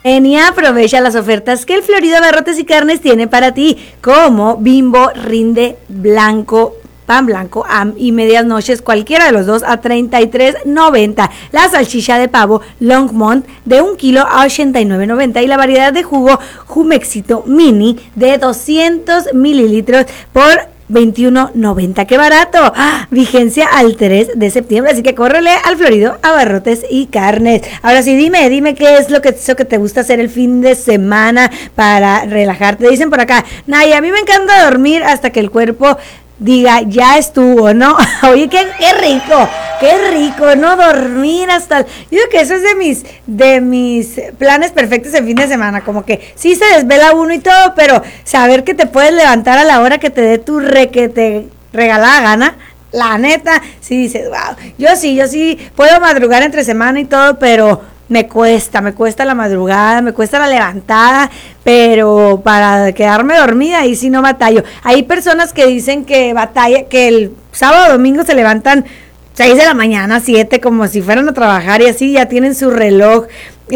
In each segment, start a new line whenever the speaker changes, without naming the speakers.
Ven y aprovecha las ofertas que el Florido Abarrotes y Carnes tiene para ti, como Bimbo Rinde Blanco, pan blanco y medias noches, cualquiera de los dos a $33.90. La salchicha de pavo Longmont de 1 kilo a $89.90 y la variedad de jugo Jumexito Mini de 200 mililitros por $21.90. ¡Qué barato! Vigencia al 3 de septiembre, así que córrele al Florido Abarrotes y Carnes. Ahora sí, dime qué es lo que te gusta hacer el fin de semana para relajarte. Dicen por acá, Naya, a mí me encanta dormir hasta que el cuerpo diga, ya estuvo, ¿no? Oye, qué rico, ¿no? Dormir hasta... Yo digo que eso es de mis planes perfectos en fin de semana, como que sí se desvela uno y todo, pero saber que te puedes levantar a la hora que te dé tu que te regalada gana, la neta, sí dices, wow, yo sí puedo madrugar entre semana y todo, pero... Me cuesta la madrugada, me cuesta la levantada, pero para quedarme dormida ahí sí no batallo. Hay personas que dicen que el sábado o domingo se levantan 6 de la mañana, 7, como si fueran a trabajar y así ya tienen su reloj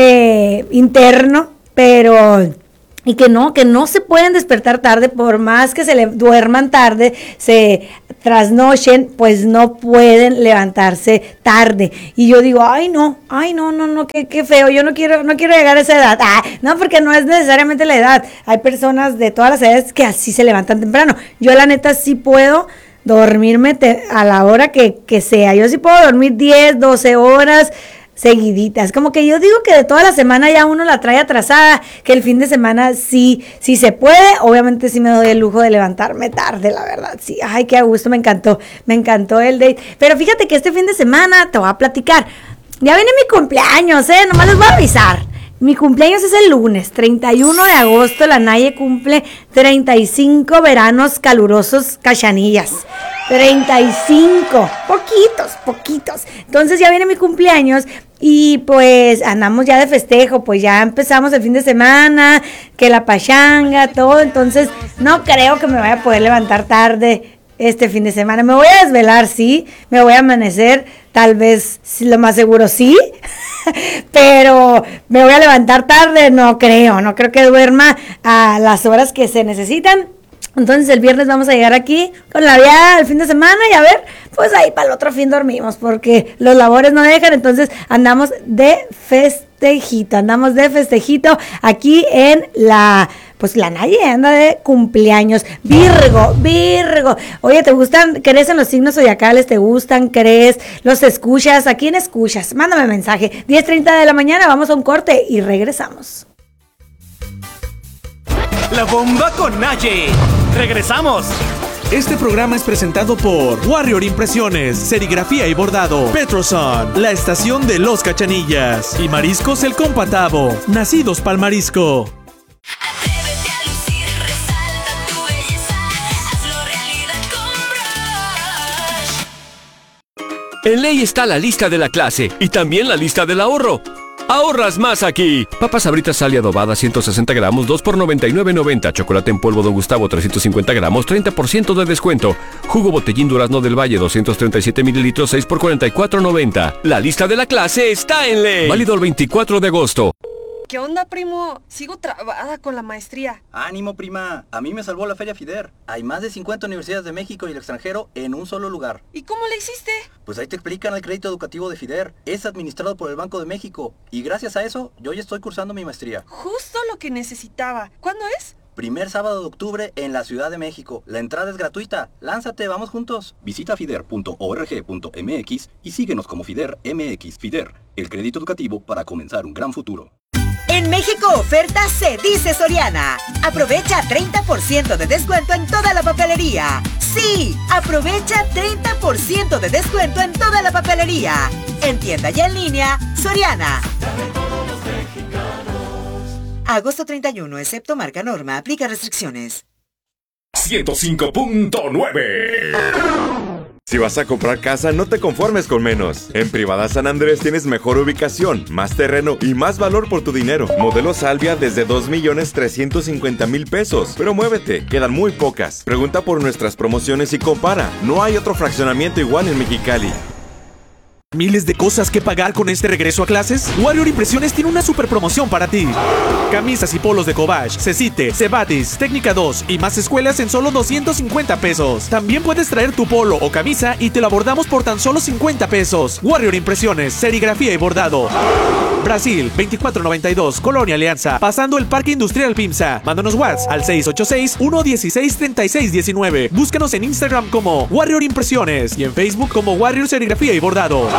interno, pero... Y que no se pueden despertar tarde, por más que se duerman tarde, se trasnochen, pues no pueden levantarse tarde. Y yo digo, ay no, qué feo, yo no quiero llegar a esa edad. No, porque no es necesariamente la edad. Hay personas de todas las edades que así se levantan temprano. Yo la neta sí puedo dormirme a la hora que sea. Yo sí puedo dormir 10, 12 horas seguiditas, como que yo digo que de toda la semana ya uno la trae atrasada, que el fin de semana sí se puede, obviamente sí me doy el lujo de levantarme tarde, la verdad, sí, ay, qué a gusto, me encantó el date, pero fíjate que este fin de semana te voy a platicar, ya viene mi cumpleaños, nomás les voy a avisar. Mi cumpleaños es el lunes, 31 de agosto, la Naye cumple 35 veranos calurosos cachanillas. 35, poquitos. Entonces ya viene mi cumpleaños y pues andamos ya de festejo, pues ya empezamos el fin de semana, que la pachanga, todo, entonces no creo que me vaya a poder levantar tarde este fin de semana. Me voy a desvelar, sí, me voy a amanecer, tal vez, lo más seguro sí, pero me voy a levantar tarde, no creo que duerma a las horas que se necesitan. Entonces el viernes vamos a llegar aquí con la vida del fin de semana y a ver, pues ahí para el otro fin dormimos porque los labores no dejan, entonces andamos de festejito aquí en la Naye anda de cumpleaños. Virgo, oye, crees en los signos zodiacales? ¿Te gustan? ¿Crees? ¿Los escuchas? ¿A quién escuchas? Mándame mensaje, 10:30 de la mañana, vamos a un corte y regresamos.
La bomba con Naye. ¡Regresamos!
Este programa es presentado por Warrior Impresiones, Serigrafía y Bordado, Petroson, la estación de los Cachanillas y Mariscos El Compatavo, nacidos pa'l marisco.
Atrévete a lucir, resalta tu belleza, hazlo realidad con Brush.
En Ley está la lista de la clase y también la lista del ahorro. ¡Ahorras más aquí! Papas Sabritas Sal y adobada 160 gramos, 2 por $99.90. Chocolate en polvo Don Gustavo 350 gramos, 30% de descuento. Jugo Botellín Durazno del Valle 237 mililitros, 6 por $44.90. La lista de la clase está en Ley. Válido el 24 de agosto.
¿Qué onda, primo? Sigo trabada con la maestría.
Ánimo, prima. A mí me salvó la Feria FIDER. Hay más de 50 universidades de México y el extranjero en un solo lugar.
¿Y cómo le hiciste?
Pues ahí te explican el crédito educativo de FIDER. Es administrado por el Banco de México. Y gracias a eso, yo ya estoy cursando mi maestría.
Justo lo que necesitaba. ¿Cuándo es?
Primer sábado de octubre en la Ciudad de México. La entrada es gratuita. Lánzate, vamos juntos. Visita fider.org.mx y síguenos como FIDER MX. FIDER, el crédito educativo para comenzar un gran futuro.
En México oferta se dice Soriana. Aprovecha 30% de descuento en toda la papelería. Sí, aprovecha 30% de descuento en toda la papelería. En tienda y en línea, Soriana. Agosto 31, excepto marca Norma, aplica restricciones.
105.9. Si vas a comprar casa, no te conformes con menos. En Privada San Andrés tienes mejor ubicación, más terreno y más valor por tu dinero. Modelo Salvia desde 2,350,000 pesos. Pero muévete, quedan muy pocas. Pregunta por nuestras promociones y compara. No hay otro fraccionamiento igual en Mexicali.
¿Miles de cosas que pagar con este regreso a clases? Warrior Impresiones tiene una super promoción para ti. Camisas y polos de Cobach, Cecite, Cebatis, Técnica 2 y más escuelas en solo 250 pesos. También puedes traer tu polo o camisa y te lo bordamos por tan solo 50 pesos. Warrior Impresiones, serigrafía y bordado. Brasil, 2492, Colonia Alianza, pasando el Parque Industrial Pimsa. Mándanos WhatsApp al 686-116-3619. Búscanos en Instagram como Warrior Impresiones y en Facebook como Warrior Serigrafía y Bordado.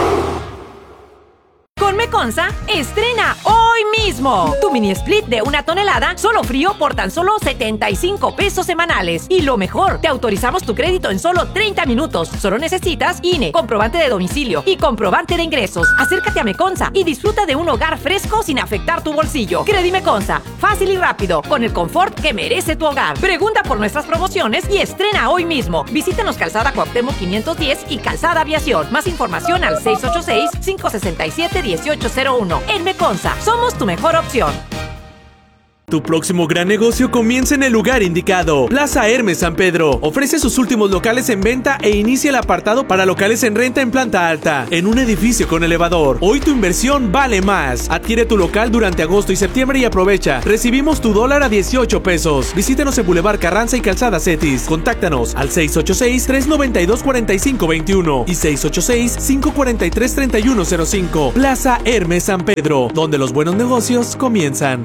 Con Meconza, estrena hoy mismo tu mini split de 1 tonelada, solo frío por tan solo 75 pesos semanales. Y lo mejor, te autorizamos tu crédito en solo 30 minutos. Solo necesitas INE, comprobante de domicilio y comprobante de ingresos. Acércate a Meconza y disfruta de un hogar fresco sin afectar tu bolsillo. Credi Meconza, fácil y rápido, con el confort que merece tu hogar. Pregunta por nuestras promociones y estrena hoy mismo. Visítanos Calzada Cuauhtémoc 510 y Calzada Aviación. Más información al 686-567-1801. En Meconza, somos tu mejor opción.
Tu próximo gran negocio comienza en el lugar indicado. Plaza Hermes San Pedro ofrece sus últimos locales en venta e inicia el apartado para locales en renta en planta alta, en un edificio con elevador. Hoy tu inversión vale más. Adquiere tu local durante agosto y septiembre y aprovecha. Recibimos tu dólar a 18 pesos. Visítanos en Boulevard Carranza y Calzada Cetis. Contáctanos al 686-392-4521 y 686-543-3105. Plaza Hermes San Pedro, donde los buenos negocios comienzan.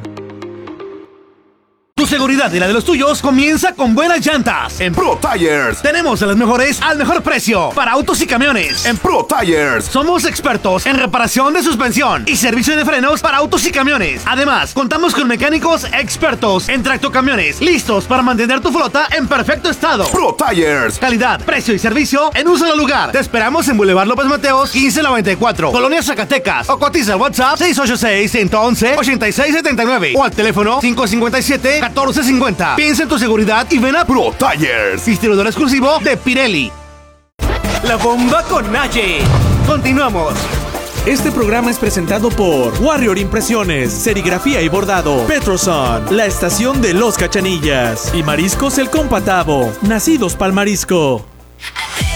Tu seguridad y la de los tuyos comienza con buenas llantas. En Pro Tires tenemos a las mejores al mejor precio para autos y camiones. En Pro Tires somos expertos en reparación de suspensión y servicio de frenos para autos y camiones. Además, contamos con mecánicos expertos en tractocamiones, listos para mantener tu flota en perfecto estado. Pro Tires, calidad, precio y servicio en un solo lugar. Te esperamos en Boulevard López Mateos 1594, Colonia Zacatecas, o cotiza al WhatsApp 686-111-8679 o al teléfono 557-1450. Piensa en tu seguridad y ven a Pro Tires, distribuidor exclusivo de Pirelli.
La bomba con Naye. Continuamos.
Este programa es presentado por Warrior Impresiones, serigrafía y bordado, Petroson, la estación de los Cachanillas y Mariscos El Compatavo, nacidos pa'l marisco.